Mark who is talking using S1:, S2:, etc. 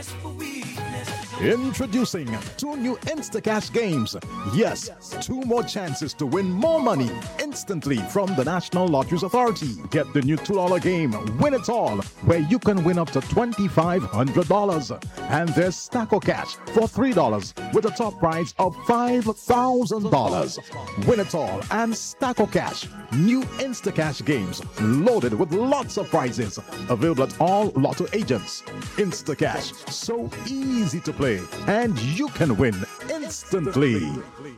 S1: Introducing 2 new Instacash games. Yes, 2 more chances to win more money instantly from the National Lotteries Authority. Get the new $2 game, Win It All, where you can win up to $2,500. And there's Stack or Cash for $3 with a top prize of $5,000. Win It All and Stack or Cash, new Instacash games loaded with lots of prizes. Available at all Lotto agents. Instacash, so easy to play, and you can win instantly.